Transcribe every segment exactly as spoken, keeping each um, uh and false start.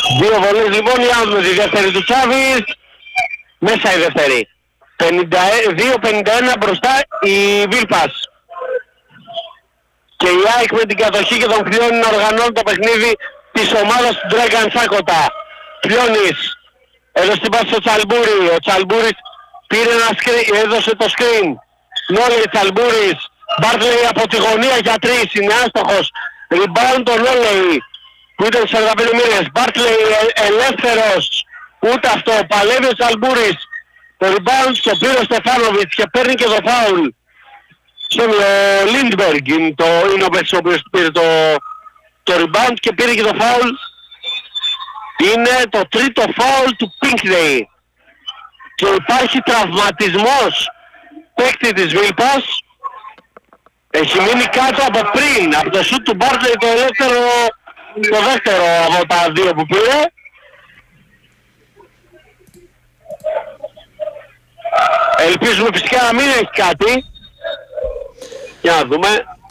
Δύο βολές λοιπόν, για να δούμε τη δεύτερη του Τσάβης. Μέσα η δεύτερη. δύο πενήντα ένα μπροστά η Βίλπας. Και η ΑΕΚ με την κατοχή και τον Πλιώνη να οργανώνει το παιχνίδι της ομάδας του Dragan Σάκοτα. Πλιώνης έδωσε την πάση στο Τσαλμπούρη. Ο Τσαλμπούρης πήρε ένα screen, έδωσε το screen. Νόλεϊ Τσαλμπούρης. Μπάρτλεϊ από τη γωνία για τρεις. Είναι άστοχος. Rebound τον Νόλεϊ που ήταν στις σαράντα πέντε μοίρες. Μπάρτλεϊ ελεύθερος. Ούτε αυτό. Παλεύει ο Τσαλμπούρης. Το rebound στο πήρε ο Στεφάνοβιτς και παίρνει και το φάουλ. Στον Λίντμπεργκ είναι, το, είναι ο παίκτης ο οποίος πήρε το, το rebound και πήρε και το φάουλ. Είναι το τρίτο φάουλ του Pinckney. Και υπάρχει τραυματισμός παίκτη της Βίλπας. Έχει μείνει κάτω από πριν, από το σουτ του Μπάρτλεϊ το ελεύθερο, το δεύτερο από τα δύο που πήρε. Ελπίζουμε φυσικά να μην έχει κάτι. Για να δούμε.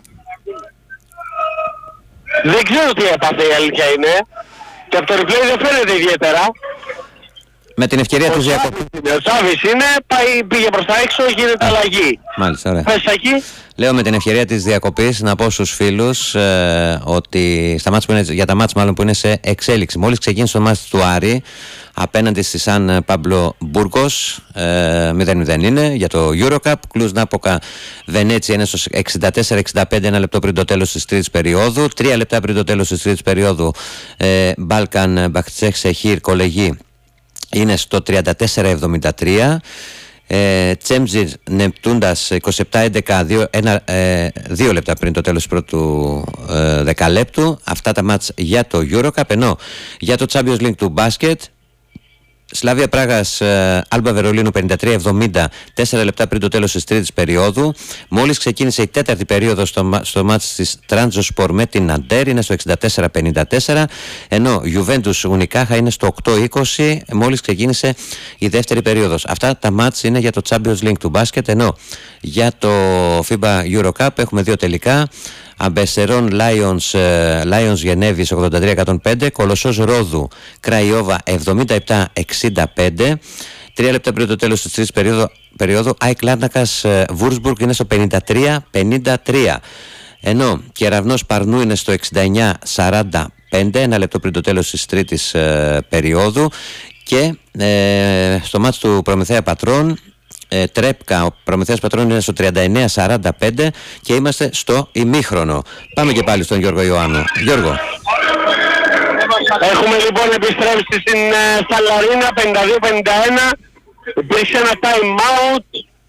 Δεν ξέρω τι έπαθε, η αλήθεια είναι. Και από το replay δεν φαίνεται ιδιαίτερα. Με την ευκαιρία του διακοπή. Ο Τσάβης είναι, πάει, πήγε προς τα έξω, γίνεται αλλαγή. Μάλιστα, ωραία. Πες εκεί. Λέω με την ευκαιρία της διακοπής να πω στους φίλους ε, ότι στα μάτς που είναι, για τα μάτς μάλλον που είναι σε εξέλιξη. Μόλις ξεκίνησε το μάτς του Άρη απέναντι στη Σαν Πάμπλο Μπουργκος, ε, μηδέν μηδέν είναι για το Eurocup. Κλουζ Νάποκα Βενέτσια είναι στο εξήντα τέσσερα εξήντα πέντε, ένα λεπτό πριν το τέλος της τρίτης περίοδου. Τρία λεπτά πριν το τέλος της τρίτης περίοδου ε, Μπάλκαν Μπαχτσέχ Σεχίρ Κολεγί είναι στο τριάντα τέσσερα εβδομήντα τρία. Ε, Τσέμζιρ Νεπτούντας είκοσι επτά έντεκα, δύο, ένα, ε, δύο λεπτά πριν το τέλος του πρώτου ε, δεκαλέπτου. Αυτά τα μάτς για το Eurocup. Ενώ για το Champions League του μπάσκετ, Σλάβια Πράγας Άλμπα Βερολίνου πενήντα τρία εβδομήντα, τέσσερα λεπτά πριν το τέλος της τρίτης περίοδου. Μόλις ξεκίνησε η τέταρτη περίοδος στο, στο μάτς της Τράντζοσπορ με την Αντέρ, είναι στο εξήντα τέσσερα πενήντα τέσσερα, ενώ Γιουβέντους Ουνικάχα είναι στο οκτώ είκοσι, μόλις ξεκίνησε η δεύτερη περίοδος. Αυτά τα μάτς είναι για το Champions League του μπάσκετ, ενώ για το φίμπα Eurocup έχουμε δύο τελικά. Αμπεσερών Lions, Lions Γενέβης ογδόντα τρία εκατόν πέντε, Κολοσσός Ρόδου Κραϊόβα εβδομήντα επτά εξήντα πέντε. Τρία λεπτά πριν το τέλος της τρίτης περίοδου, περίοδου Άικ Λάρνακας Βούρσμπουργκ είναι στο πενήντα τρία πενήντα τρία. Ενώ Κεραυνός Παρνού είναι στο εξήντα εννιά σαράντα πέντε, ένα λεπτό πριν το τέλος της τρίτης ε, περίοδου. Και ε, στο μάτς του Προμηθέα Πατρών, Ε, Τρέπκα, ο Προμηθέας Πατρών είναι στο τριάντα εννέα σαράντα πέντε και είμαστε στο ημίχρονο. Πάμε και πάλι στον Γιώργο Ιωάννου. Γιώργο. Έχουμε λοιπόν επιστρέψει στην uh, Σαλαρίνα πενήντα δύο πενήντα ένα. Υπήρξε ένα time out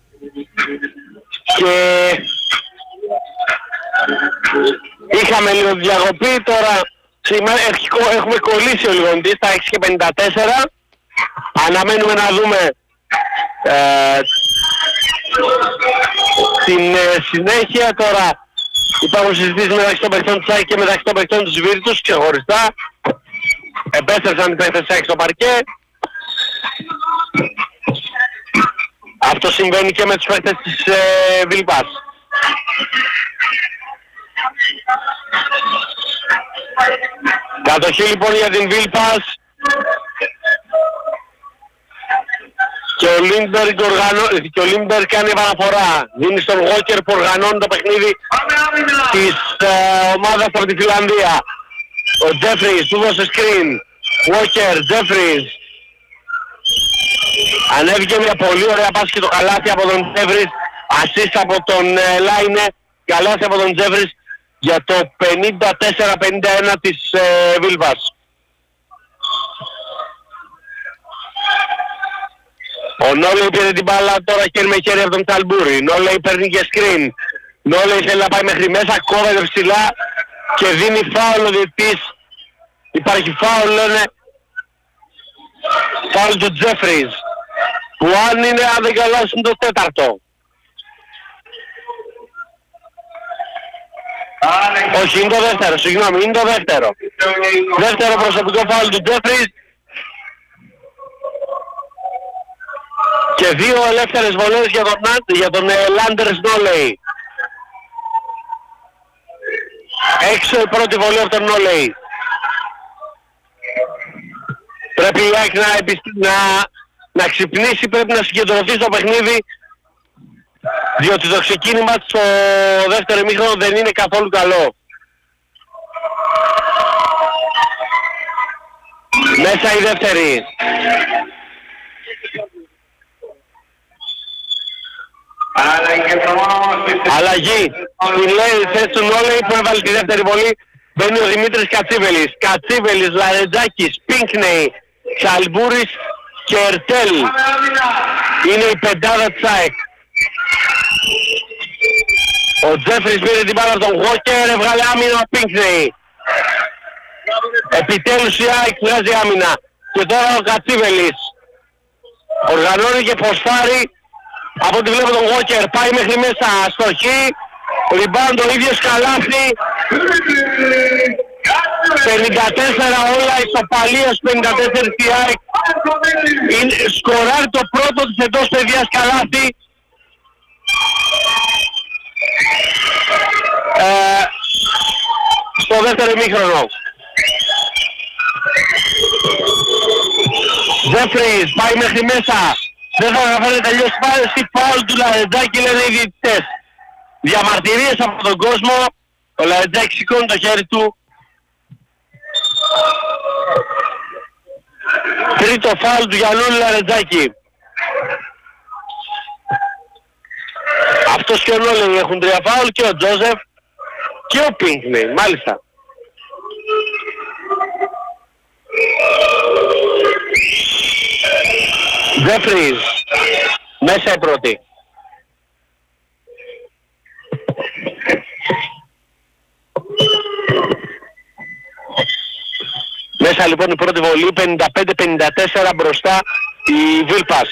και είχαμε λίγο διακοπή. Τώρα έχουμε κολλήσει ο Λιγοντής στα έξι και πενήντα τέσσερα. Αναμένουμε να δούμε Ε, στην ε, συνέχεια. Τώρα υπάρχουν συζητήσεις μεταξύ των παιχτών της ΑΕΚ και μεταξύ των παιχτών της Βίρτους ξεχωριστά. Επέστρεψαν οι παίχτες της ΑΕΚ στο παρκέ. Αυτό συμβαίνει και με τους παίχτες της ε, Βιλπάς. Κατοχή λοιπόν για την Βιλπάς. Και ο Λίντμπεργκ οργανώ... και ο Λίντμπεργκ κάνει επαναφορά. Δίνει στον Walker που οργανώνει το παιχνίδι της ε, ομάδας από τη Φιλανδία. Ο Τζέφρις του δώσε screen. Walker, Τζέφρις. Ανέβηκε μια πολύ ωραία πάση και το καλάθι από τον Τζέφρις. Assist από τον ε, Λάινε. Καλάθι από τον Τζέφρις για το πενήντα τέσσερα πενήντα ένα της ε, Βίλβας. Ο Νόλεϊ πήρε την μπάλα τώρα χέρι με χέρι από τον Τσαλμπούρη. Νόλεϊ παίρνει και screen. Νόλεϊ θέλει να πάει μέχρι μέσα, κόβεται ψηλά και δίνει φάουλ ο διαιτητής. Υπάρχει φάουλ, λένε. Φάουλ του Τζέφρις. Που αν είναι, αν δεν καλάσουν το τέταρτο. Όχι, είναι το δεύτερο, συγγνώμη, είναι το δεύτερο. Δεύτερο προσωπικό φάουλ του Τζέφρις. Και δύο ελεύθερες βολές για τον, για τον Λάντερς Νόλεϊ. Έξω η πρώτη βολή από τον Νόλεϊ. Πρέπει η ΑΕΚ να, να, να ξυπνήσει, πρέπει να συγκεντρωθεί στο παιχνίδι, διότι το ξεκίνημα στο δεύτερο ημίχρονο δεν είναι καθόλου καλό. Μέσα η δεύτερη. Αλλαγή. Στην λέει θέση του Νόλεϊ που έβαλε τη δεύτερη βολή. Μπαίνει ο Δημήτρης Κατσίβελης. Κατσίβελης, Λαρετζάκης, Πίνκνεϊ, Τσαλμπούρης και Ερτέλ. Είναι η πεντάδα της ΑΕΚ. Ο Τζέφρις πήρε την μπάλα από τον Γόκερ, έβγαλε άμυνα ο Πίνκνεϊ. Επιτέλους η ΑΕΚ βγάζει άμυνα. Και τώρα ο Κατσίβελης οργανώνει και ποστάρει. Από ό,τι βλέπω τον Γόκερ πάει μέχρι μέσα, αστοχή, ριμπάουντ ο ίδιος, καλάθι. πενήντα τέσσερα όλα, ισοπαλίας πενήντα τέσσερα στη ΑΕΚ. Σκοράρει το πρώτο της εντός παιδιάς καλάθι. Ε, στο δεύτερο ημίχρονο. Ζέφρις πάει μέχρι μέσα. Δεν θα καταφέρει να τελειώσει πάλι στη φάουλ του Λαρετζάκη, λένε οι διαιτητές. Διαμαρτυρίες από τον κόσμο. Ο Λαρετζάκη σηκώνει το χέρι του. Τρίτο φάουλ του Γιαννούλη Λαρετζάκη. Αυτός και ο Νόλεϊ έχουν τρία φάουλ, και ο Τζόζεφ και ο Πίνκνεϊ, μάλιστα. Ζέφρις, μέσα η πρώτη. Μέσα λοιπόν η πρώτη βολή, πενήντα πέντε πενήντα τέσσερα μπροστά η Βίλπας.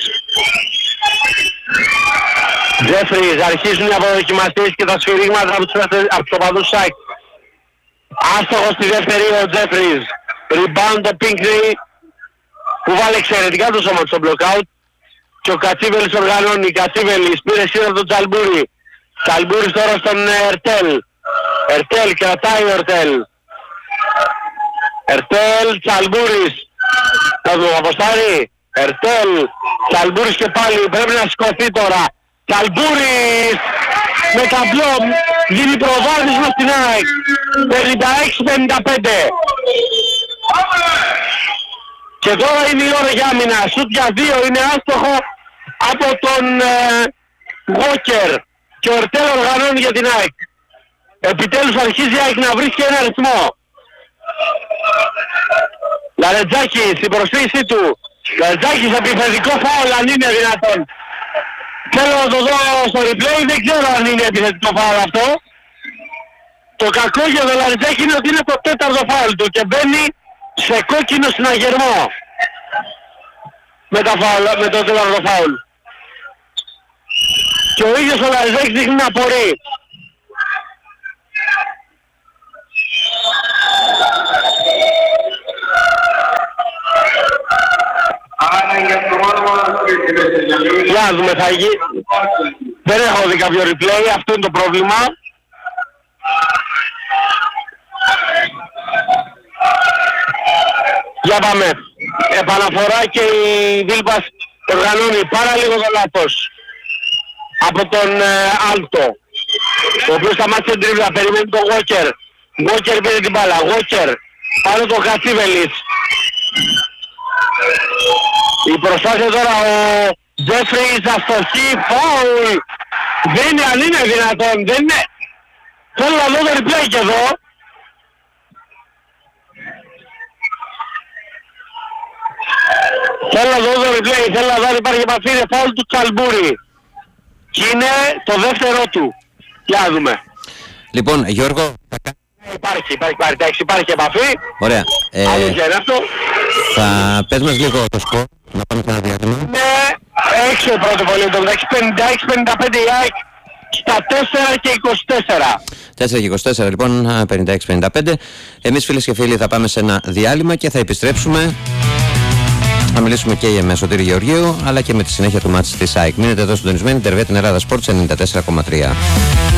Ζέφρις, αρχίζουν οι αποδοκιμαστές και τα σφυρίγματα από τους οπαδούς ΣΑΚ. Άστοχος στη δεύτερη ο Ζέφρις. Rebound το Πίνκνεϊ που βάλε εξαιρετικά το σώμα του στο blockout. Και ο Κατσίβελης οργανώνει. Κατσίβελης πήρε σύντομα τον Τσαλμπούρη. Τσαλμπούρης τώρα στον Ερτέλ. Ερτέλ, κρατάει ο Ερτέλ. Ερτέλ, Τσαλμπούρης. Θα δούμε, αποστάρει. Ερτέλ, Τσαλμπούρης και πάλι. Πρέπει να σηκωθεί τώρα. Τσαλμπούρης με ταμπλό δίνει προβάδισμα στην ΑΕΚ. πενήντα έξι πενήντα πέντε. Και τώρα είναι η ώρα για άμυνα. Σουτ για δύο, είναι άστοχο από τον Γόκερ. Ε, και ο Ερτέλ οργανώνει για την ΑΕΚ. Επιτέλους αρχίζει η ΑΕΚ να βρίσκει ένα ρυθμό. Λαρετζάκης, στην προσφύση του. Λαρετζάκης, επιθετικό φάουλ αν είναι δυνατόν. Θέλω να το δω στο replay, δεν ξέρω αν είναι επιθετικό φάουλ αυτό. Το κακό για τον Λαρετζάκη είναι ότι είναι το τέταρτο φάουλ του και μπαίνει σε κόκκινο συναγερμό με, τα φάουλ, με το τέταρτο φάουλ. Και ο ίδιος ο Λαρετζάκης δείχνει να απορεί. Για να δούμε, θα γίνει. Δεν έχω δει κάποιο replay, αυτό είναι το πρόβλημα. Για πάμε. Επαναφορά και η Βίλπας οργανώνει πάρα λίγο το λάθος από τον ε, Άλτο, ο οποίος σταμάτησε την τρίβλα, περιμένει τον Γόκερ. Γόκερ πήρε την μπάλα. Γόκερ πάνω το Κατσίβελης. Η προσπάθεια τώρα ο Τζέφρις, αστοχή, φάουλ. Δεν είναι, αν είναι δυνατόν, δεν είναι. Θέλω να δω το replay και εδώ. Θέλω να δω το replay, θέλω να δω αν υπάρχει επαφή, είναι φάουλ του Τσαλμπούρη. Και είναι το δεύτερο του. Για να δούμε. Λοιπόν, Γιώργο... Υπάρχει, υπάρχει, υπάρχει, υπάρχει, υπάρχει επαφή. Ωραία. Ε, Αλήθεια είναι αυτό. Θα πες μας λίγο το σκορ, να πάμε σε ένα διάστημα. Ναι, έξω η πρώτη βολή, το μεταξύ πενήντα έξι πενήντα πέντε η ΑΕΚ στα τέσσερα και είκοσι τέσσερα. τέσσερα και είκοσι τέσσερα λοιπόν, πενήντα έξι πενήντα πέντε. Εμείς φίλες και φίλοι θα πάμε σε ένα διάλειμμα και θα επιστρέψουμε. Θα μιλήσουμε και με Σωτήρη Γεωργίου αλλά και με τη συνέχεια του μάτς της ΑΕΚ. Μείνετε εδώ συντονισμένοι, Τερβέτ Ελλάδας Sports ενενήντα τέσσερα κόμμα τρία.